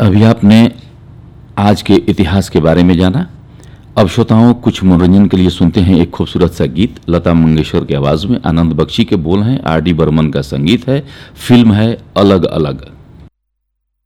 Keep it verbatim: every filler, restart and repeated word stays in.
अभी आपने आज के इतिहास के बारे में जाना। अब श्रोताओं कुछ मनोरंजन के लिए सुनते हैं एक खूबसूरत सा गीत लता मंगेशकर की आवाज में। आनंद बख्शी के बोल हैं, आर डी बर्मन का संगीत है, फिल्म है अलग अलग।